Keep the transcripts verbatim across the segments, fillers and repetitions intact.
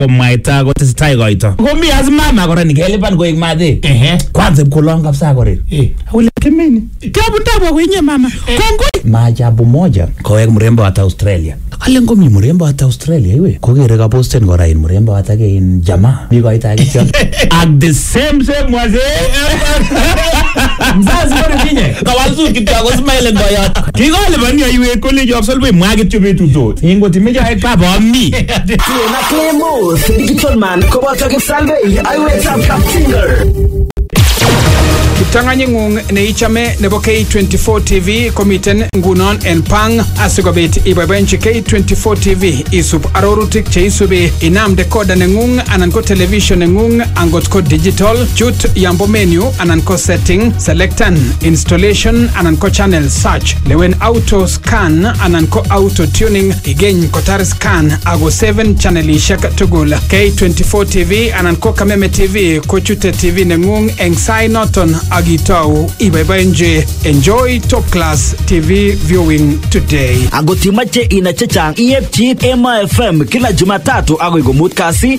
Komwaita kotesetai koito. Komi as mama kora nikelipan koik madhe. Ehe. Kwanza mkolong kabisa kore. Eh. Ule kimeni. Tabu tabu kwenye mama. Kongoi. Maajabu moja kowek mrembo hata Australia. Ale ngomi mrembo hata Australia iwe. Kokere ka posten kora in mrembo hata ke in jamaa. Mi koita kityo. At the same same waze. Mzazi kore kinye. Kawalsu kityo ako smile ngoyot. Kikole bani iwe college absolve mwa kityo betuto. Ingo timeja ek papa mi. Na Claymore Digital Man koboto Kipsalvei aiwetab Kapsinger. Kiptanganyingung neichame nebo K twenty-four T V komiten ngunon en pang asikobit iboiboenchi K twenty-four T V isub arorutik cheisubi inam decoder nengung anan ko television nengung angot ko digital chut yambo menu anan ko setting selectan installation anan ko channel search lewen auto scan anan ko auto tuning igeny kotar scan ago seven channelishek tugul K twenty-four T V anan ko Kameme T V ko chute T V nengung eng sai noton agitau iboiboenchi. Enjoy top class T V viewing today. Agotimache ina chechang iepchi Emo F M kila Jumatatu agoi komut kasi.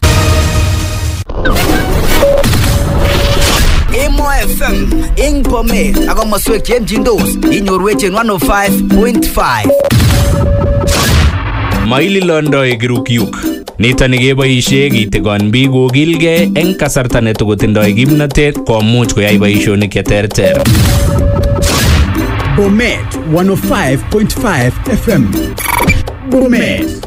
Emo F M ing Bomet ako maswek chenjindos inyorwech en one oh five point five. Maili Londoi Girukyuk. Nitoni keboishe kitigon biik kokilgei eng kasarta netokotindoi kimnatet komuch koyai boishonik cheterter. Bomet one oh five point five F M. Bomet.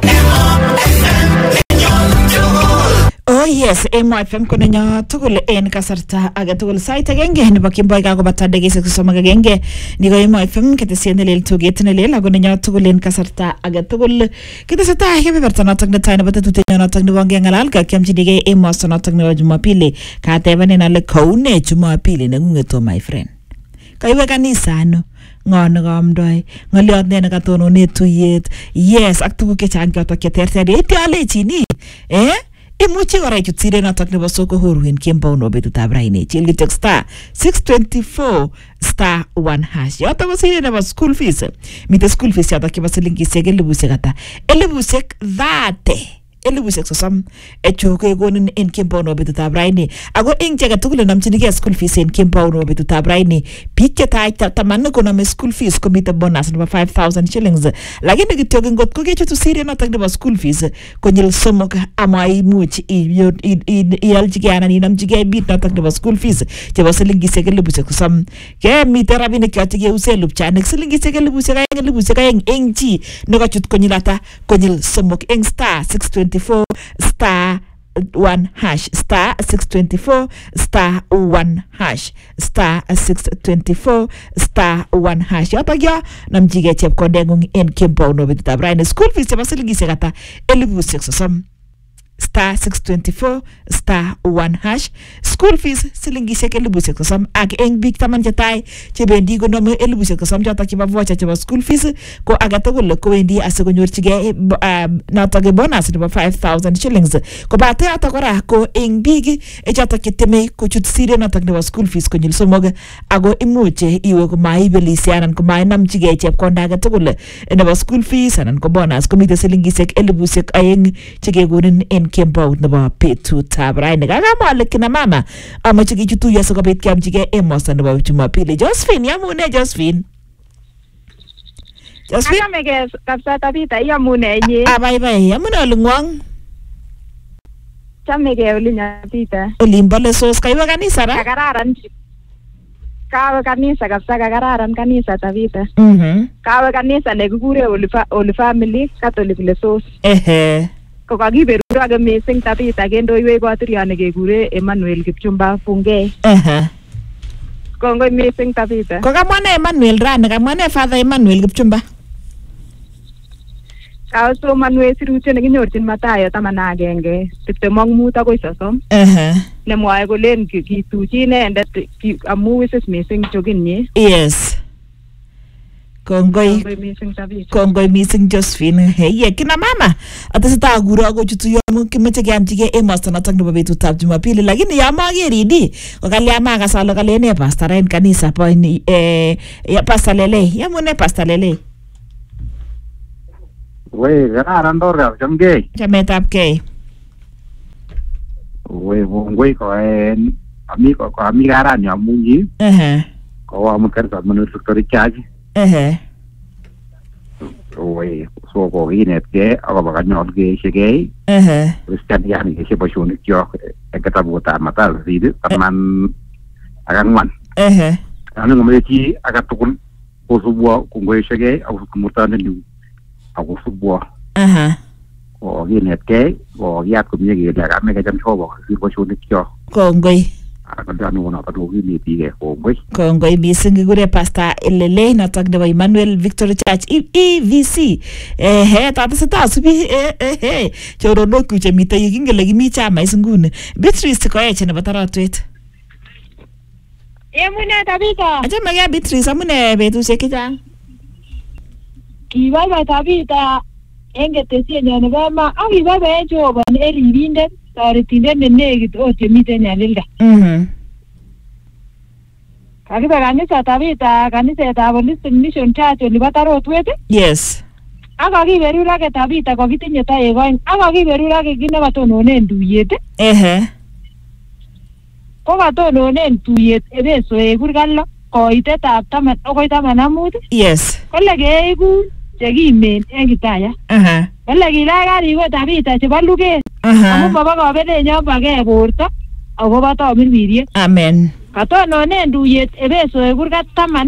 Oh yes, Emo F M kuna nya tugul en kasarta aga tugul sait agenge nebo kimboi kako bata degese kusoma agenge niko Emo F M ketesien lel tuget ne lel agone nya tugul en kasarta aga tugul keteseta kebeberta notok ne tay nebo tetute notok nebo ngengalal ka kiamchinige Emo notok nebo Jumapili ka tebane na le kaune Jumapili nengungeto my friend kaiwe kanisa ano ngono gamdoi ngoliot ne nakatonone tuyet yes ak tuguk chechang chotok cheterter etiale chini eh imuchi kora ichut sire notok nebo soko huru en kembao no betutab raini chil kityok star six twenty-four star one hash yoto ko sire nebo school fees mite school fees yoto kiba silingisiek elibusiek ata elibusiek thirty elibusiek sosom echo kekonin en kembao no betutab raini ako ing cheke tugul namchinige school fees en kembao no betutab raini biik chetai taman konome school fees komite bonus nebo five thousand shillings lakini kityok ngot ko kechutu sire notok nebo school fees konyil somok ama imuch ialchige anan inamchige bit notok nebo school fees chebo silingisiek elibusiek sosom ke mite rabinik chotok keuse lupchanik silingisiek elibusiek aeng elibusiek aeng eng chi nekachut konyil ata konyil somok eng star six twenty-four star one hash star six twenty-four star one hash star six twenty-four star one hash yotok yo namchige chepkondengung en kembao no betutab raini school fees chebo silingisiek ata elibusiek sosom star six twenty-four star one hash school fees silingisiek elibusiek sosom ak eng biik taman chetai chebendi konome elibusiek sosom chotok chebo voucher chebo school fees ko age tugul kowendi asikonyorchige notok bonus nebo five thousand shillings kobate yotok kora ko eng biik chotok chetemei kochut sire notok nebo school fees konyil somok ako imuche iwe komaibelisi anan komainamchige chepkonda age tugul nebo school fees anan ko bonus komite silingisiek elibusiek aeng chekekonin en kembao nebo betutab raini kakamwa ale kina mama amache kichutuyo sikobit kiamchige Emos nebo Jumapili. Josephine yamune Josephine Josephine Akamege kapsa tabita yamune nye abaibai yamune olingwong chamege olinya tita olimbole sos kaiwe kanisa ra kararan kawe kanisa kapsa kararan kanisa tabita mhm kawe kanisa nekikure Oli Family Catholic Lesos ehe ko kakiberu age missing tabita kendoiwech botiryoni kekure Emmanuel Kipchumba Bungei ehe kongoi missing tabita ko kamwane Emmanuel rani kamwane Father Emmanuel Kipchumba kawe somanwech sirutiet nekinyorchin Mathayo taman ak agenge tiptem ak mut akoi sosom ehe nemwoe kolen kituchi inendet amu wisis missing chokinyi yes Kongoi Kongoi missing Josephine hey kina mama atesita agura ko chutu yo kimeche kiamchige Emos notok nebo betutab Jumapili lakini ya mageridi kokalia maka salo kalene pastor en kanisa po eh ya pastor Lele yamune pastor Lele we kararan dorga chamgei chametab gei we ngoi ko en ami ko ami garani amunyi eh ko amukar sa manu sector charge eh we so ko inet ke ako baka nyot ke shige eh Christian yani ke sibo shuni kyo e kata buta matal zide taman agan wan eh anu ngombe ki aga tukul ko subo ko ngoi shige ako kumutane ni ako subo aha ko inet ke ko yat ko nyege da ga me ga jam chobo sibo shuni kyo kongoi akadani wana kadu ni pige ko ngoi kongoi mising gure pasta elele notok nebo Emmanuel Victory Church E V C eh he tata sita subi eh eh choro no kuche mite yingele gimi chama isingune Beatrice ko eche nebo taratwet Emune Tabita acha maga Beatrice amune betusiek chechang Kibai Tabita engetesie nyane bema akibai Jehova ne ribindet toretindet ne negit ot chemiten nyalilda. Mhm. Kakibe kanisa Tabita kanisetab Holistic Mission Church olibo Tarotwet. Yes. Akakiberurake Tabita kokitinye toek oeng akakiberurake kit nekatononen tuyet. Ehe. Ko katononen tuyet ebesoe kurkalo koitetab taman akoi taman ak mut. Yes. Kole keiku chekimen en Kitaya. Aha. Kole kilach karik Tabita chebo luget. Amu baba kobelenyo bage borto akobo tamirmirie. Amen. Katononen tuyet ebesoe kurkat taman.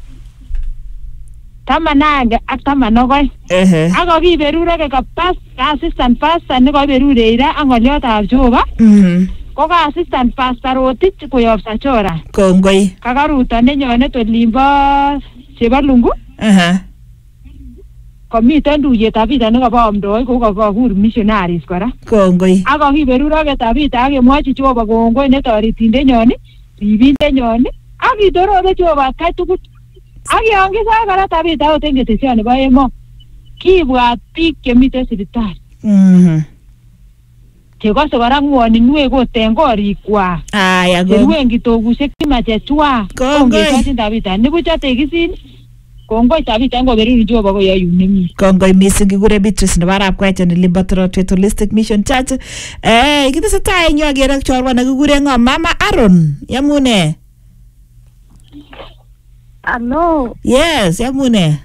Taman age ak taman ak oeng. Ehe. Akakiberurake ka pas assistant pastor nekoiberure ira ak ngoliotab Jehova. Mhm. Ko ka assistant pastor Rotich koyob Sachora. Kongoi. Kakaruto nenyonet olimbo chebo lungu. Aha. Komiten tuyet Tabita nekobo amdoi ko kakur missionaries kora. Kongoi. Akakiberurake Tabita akemwochi Jehova kongoi netoretindenyon, ribindenyon, akitorore Jehova atkai tugul. Akiyongisa kora Tabita ot en ketesioni bo emo. Kibwat biik chemiten sipitali. Mhm. Chekose kora ngwoninwek ot en korikwak. Aya go. Cheruen kitokusiek chemachechwak. Kongekochin Tabita nibuch atekisin. Kongoi Tabita ngoberuri Jehova koyoyu nemie. Kongoi mising kikure Beatrice nebo arap kwacha ne Limbo Tarotwet Holistic Mission Church. Eh, kitesetai eng yu agere ak chorwa nekikure ngo Mama Aaron. Yamune? Hello. Yes, yamune?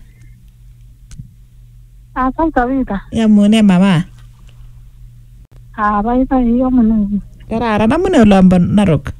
Asante Tabita. Yamune mama? Ah, bye bye yamune. Kararan amune olombo Narok.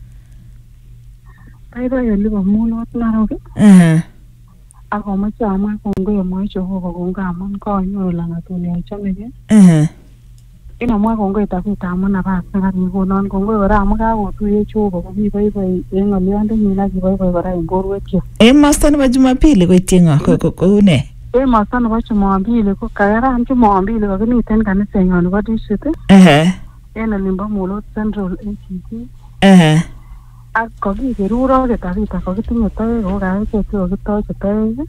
Bye bye olibo mulot Narok. Eh. Akomoche amwa kongoi amwochi Jehova kongoi amun kanyoru lang'atut neochomegei. Eh. Inamwa kongoi Tabita amun nafas nekakikonon kongoi kora amun kakotuye Jehova kokiboiboi en ng'oliondenyin ak kiboiboi kora en borwekyok. Emosto nebo Jumapili koityi ng'o kou ne? Emosto nebo Jumapili ko kakaran Jumapili kokimiten kanisenyon nebo district Eh. en olimbo Mulot Central A C C. Eh. Ak kokiberuroke Tabita kokitinye toek ako kakichek chekokitoche toek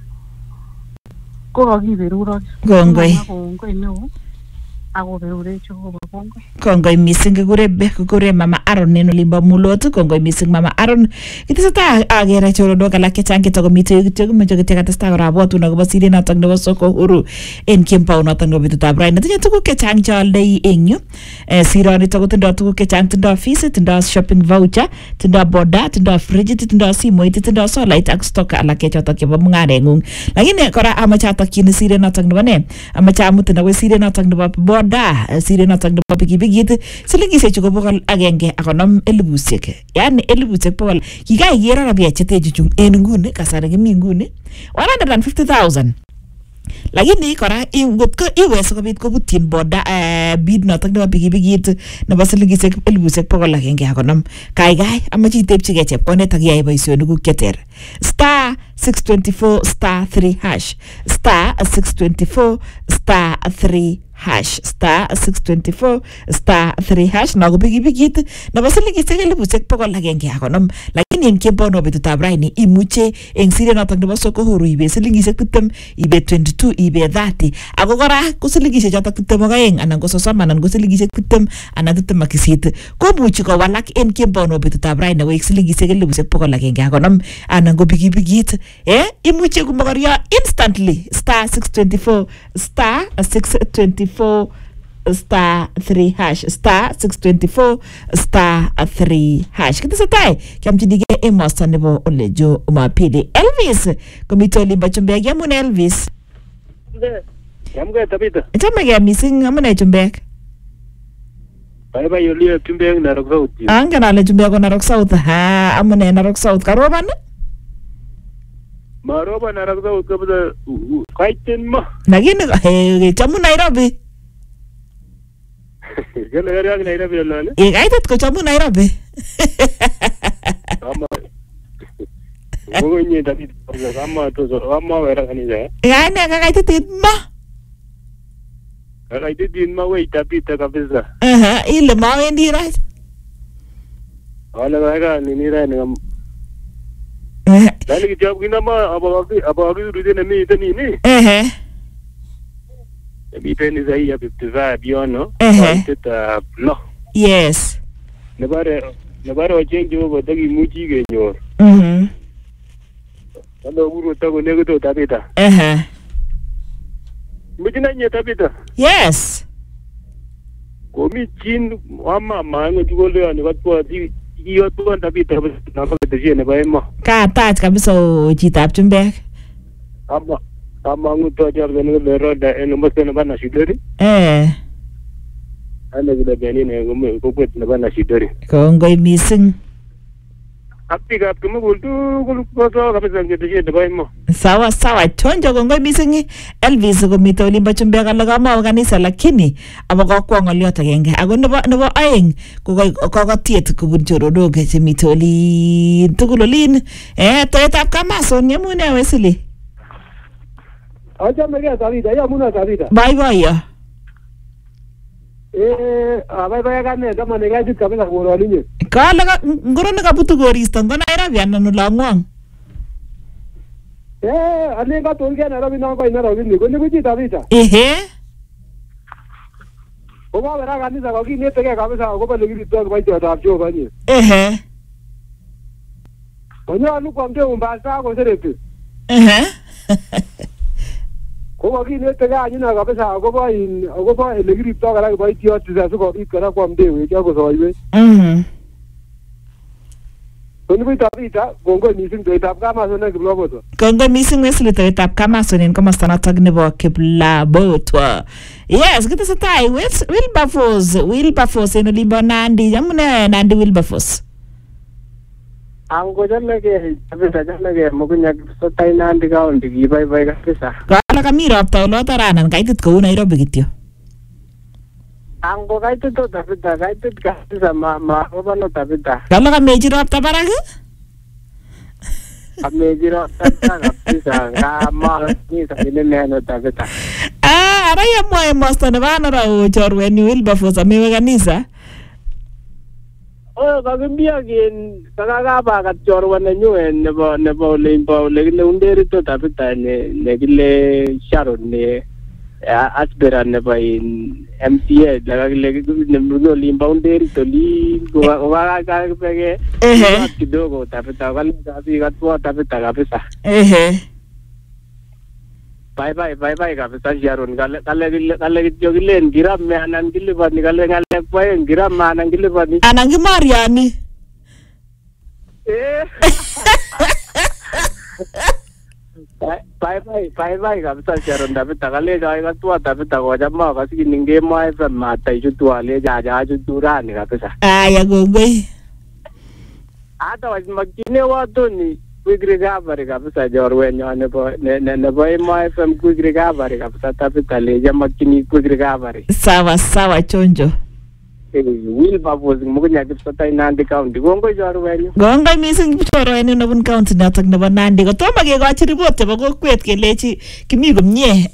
ko kokiberuroke. Kongoi. Kongoi neo akoberure Jehova kongoi. Kongoi mising kikure kikure Mama Aaron en olimbo Mulot. Kongoi mising Mama Aaron. Kitesetai agere choronok alak chechang chetakomite kityo kimeche kityo katestai kora abwatun akobo siret notok nebo Soko Huru en kembao notok nebo betutab raini. Tinye tuguk chechang chealdoi eng yu. Eh, sironitok kotindoi tuguk chechang, tindoi fees, tindoi shopping voucher, tindoi boda, tindoi fridge, tindoi simoit, tindoi solait ak stock alak chotok chebo mung'areng'ung. Lakini kora amache atokyin siret notok nebo ne? Amache amutin akoi siret notok nebo boda. Da siret notok nebo pikipikit silingisiek chu ko bokol agenge ak konom elibusiek. Yani elibusiek bokol. Kikaiker rabia chetechu chu en nguni kasari kimi nguni one hundred fifty thousand. Lakini kora ngotko iwe sikobit kobutyin boda eh, bid notok nebo pikipikit nebo silingisiek elibusiek bokol agenge ak konom. Kaikai amache itepchigei chepkondet ak iyai boisionikuk cheter. Star six twenty-four star three hash. Star six twenty-four star three hash. Star six twenty-four star three hash. Nago pikipikit nebo silingisiek elibusiek bokol agenge ak konom. Lakini en kembao nebo betutab raini imuche eng siret notok nebo Soko Huru ibe silingisiek tiptem, ibe twenty-two, ibe thirty. Ako kora ko silingisiek chotok tiptem ak aeng anan ko sosom anan ko silingisiek tiptem anan tiptem ak sisit. Komuchi kowalak en kembao nebo betutab raini koek silingisiek elibusiek bokol agenge ak konom anan ko pikipikit. Eh, imuche kumokoryo instantly. Star six twenty-four star six twenty-four star three hash star six twenty-four star three hash. Kitesetai kiamchinige emosta nebo olejo Jumapili. Elvis komito limba chumbek yamun Elvis. Yamge tabita. Chamege missing amune chumbek. Bye bye yoli chumbek Narok South. Angen ale chumbek ko Narok South. Ha amune Narok South karoban? Maroban Narok South kabisa kaitin ma. Lakini eh chamu Nairobi. Gele gari ak Nairobi lale. Eh kaitit ko chamu Nairobi. Ama. Wogo nye tabita ama to so ama wera kanisa. Ya ne ka kaitit ma. Kaitit ma we tabita kabisa. Aha ile ma wendi right. Wala ga ni ni ra ni. Dali kijab kina ma abagi abagi rudi na mi tani ni. Eh. Mi tani zai ya bitiza biono. Eh. Teta no. Yes. Ne bare ne bare ocheng jo go tagi muchi ge nyor. Mhm. Ando uru tago nego to tabita. Eh. Mujina nye tabita. Yes. Komi chin ama mango jugolo ani watwa di iyo tuan tabita na pakete ne ba emo. Ka tach kabisa chitab chumbek. Ama ama nguto jar bene le roda eno mose na bana shidori. Eh. Ana gida bene ne gume ko kwet na bana shidori. Kongoi missing. Apika tumu gultu gulu ko kabisa ngete ne ba emo. Sawa sawa chonjo kongoi missing Elvis komito olimbo chumbek alak ama kanisa lakini abakokwo ngoliot agenge ako nebo nebo aeng kokotiet kubun chorodok chemito olin tugul olin eh toetab Kamason yamune Wesley. Acha mege tabita ya muna tabita. Bye bye ya. Eh abai baya kane kama ne gaji kabisa goro ninyo. Kala ngoro ne kabutu goristo ngo Nairobi anan ulangwang. Eh ane ka tolge Nairobi na ko Nairobi ni ko ni buji tabita. Ehe. Oba vera kanisa ko kini tege kabisa ko bale gidi to ko ito tab jo bani. Ehe. Onyo alu ko mde umbasa ko seretu. Ehe. Ko kini tege anyina kabisa ko ba in ko ba le gidi to kala ko ito tisa su ko ikara ko mde we ko so iwe. Mhm. Koni buji tabita gongo missing to tab Kamason na kibloboto. Kongoi missing Wesley toetab Kamason en komosta notok nebo Kiplabotwa. Yes, kitesetai Wilberforce, Wilberforce en olimbo Nandi. Amune Nandi Wilberforce? Ango jamege kabisa jamege mukunya sotai Nandi County kibai-bai kabisa. Kala kami ropta oloto ranan kaitit kou Nairobi kityo. Ango kaitit to tabita kaitit kabisa ma ma obano tabita. Kala kameji ropta barak? Kameji ropta kabisa ngama ni sa inene tabita. Ah, ara yamwa emosta ne bana ra o chorweni Wilberforce amewe kanisa. Oh, kakimbia gen kakakaba kat chorwana nyuen nebo nebo limbo le le underi to tabita ne ne kile Sharon ne aspiran nebo in M C A la le ne no limbo underi to li ko ka ka pege Ehe. kidogo tabita kali kabi katwa tabita kabisa. Ehe. Bye bye bye bye kabisa Sharon kale kale kale jogilen giram me anan kilipani kale ngale paen giram anan kilipani Anan ki Mariani. eh bye bye bye bye kabisa Sharon tabita kale jai katwa tabita ko jama kasi ninge mai fa mata jutu ale ja ja jutu rani kabisa. Aya gongoi. Ata wajmakine watu ni quick recovery kabisa jorwenyo nebo nebo Emo F M quick recovery kabisa tabita le jamakini quick recovery. Sawa sawa chonjo. Wilberforce mukunya kipsata Nandi County gongo jorwenyo. Gongoi missing chorweni nebun county notok nebo Nandi kotomo kekochi report chebo kokwet kelechi kimi komie.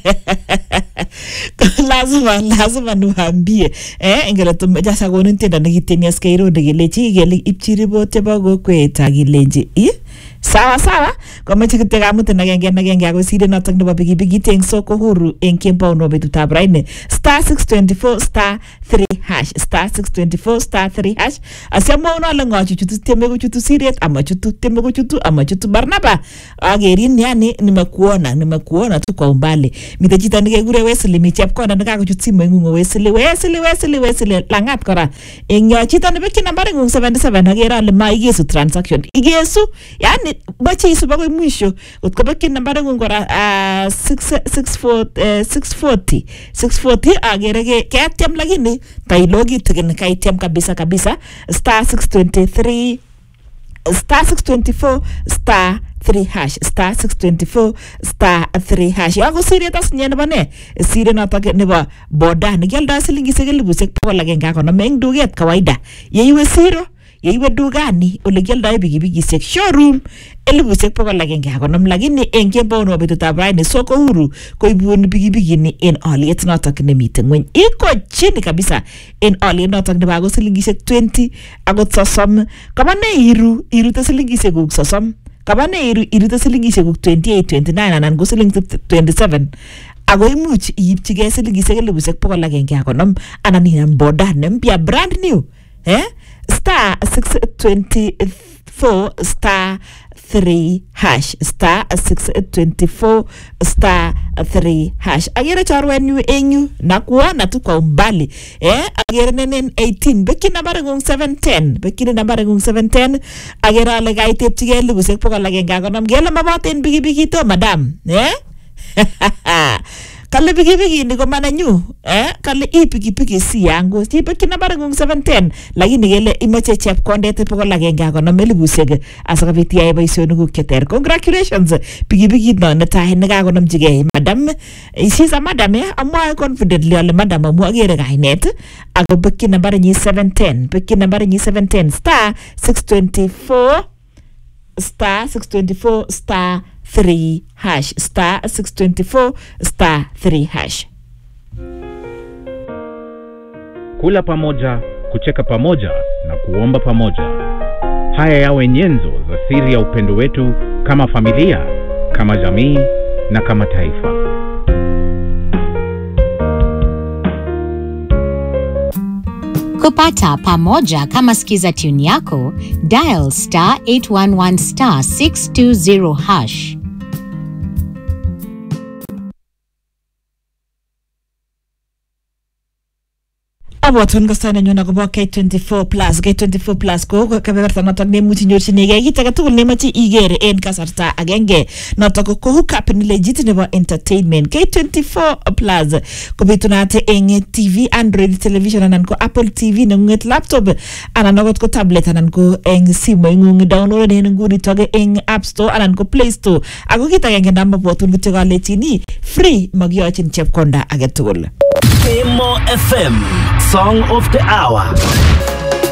Lazima lazima niwaambie eh ingele tumeja sakonin tenda nikitieni S K Road kelechi kele ipchi report chebo kokwet akilenji ii sawa sawa komeche kityo kamuten agenge agenge ako sire notok nebo pikipikit eng soko huru eng kembouno betutab raini star six twenty-four star three hash. hash star six twenty-four star three hash asema unale ngachu chutu teme kuchutu Siriet ama chutu teme kuchutu ama chutu Barnaba agerin yani nimekuona nimekuona tu kwa umbali mitejita nikegure Wesley michep kona nikakuchut simo ingungo Wesley Wesley Wesley Wesley langat kora engyo chita nebeki nambari ngung seventy-seven agera ale ma igesu transaction igesu yani bachi isu bako mwisho utkabeki nambari ngung kora uh, six forty six forty agerege katiam lakini tailogi tikin kaitiam kabisa kabisa star six twenty-three star six twenty-four star three hash star six twenty-four star three hash yako Siriet as nyene bane Siriet notok nebo boda nikialda silingi elibushek bokol agenge ak konom eng duket kawaida yeiwe siro yeiwe dukani ole kialdae pikipikishek showroom elibushek bokol agenge ak konom lakini eng kembout nebo betutab raini soko huru koibun pikipikini en aliet notok nemite ngweny iko chini kabisa en aliet notok nebo ako silingishek twenty akot sosom kabane iru irute silingishek kuk sosom kabane iru irute silingishek kuk twenty-eight twenty-nine anan ko siling twenty-seven ako imuch iipchigei silingishek elibushek bokol agenge ak konom anan inam boda nempya brand new eh star six twenty-four star three hash star six twenty-four star three hash agere chorwenyu enyu nakuona tu kwa umbali eh agere nenen eighteen beki nambari ngung seven ten beki nambari ngung seven ten agere ale kaitepchigei elibushek bokol agenge ak konom gele maboten biki to madam eh kale pikipiki ni ko mananyu eh kale i pikipiki si yangu si beki nambari ngung seven ten lakini gele imache chepkondet bokol agenge ak konom elibushek asikobit iyai boisionik cheter congratulations pikipiki no netai nekakonomchigei madam she's a madam eh amwa confidently ale madam amu agere kainet ako beki nambari nyi seven ten beki nambari nyi seven ten star six twenty-four star six twenty-four star three hash star six twenty-four star three hash. Kula pamoja, kucheka pamoja na kuomba pamoja. Haya yawe nyenzo za siri ya upendo wetu kama familia, kama jamii na kama taifa. Kupata pamoja kama skiza tune yako, dial star eight one one star six two zero hash. Abotun kastane nyona kobo K twenty-four plus K twenty-four plus ko kebeberta notok nemuchi nyorchinigei kit age tugul nemache igere en kasarta agenge notok ko hook up ni legit nebo entertainment K twenty-four plus ko bitunate eng T V Android television anan ko Apple T V nengunget laptop anan ko tablet anan ko eng simo ngung download en nguni toge eng App Store anan ko Play Store ako kit agenge namba botun kityo kalechini free magyochin chepkonda age tugul. Emo F M Song of the Hour.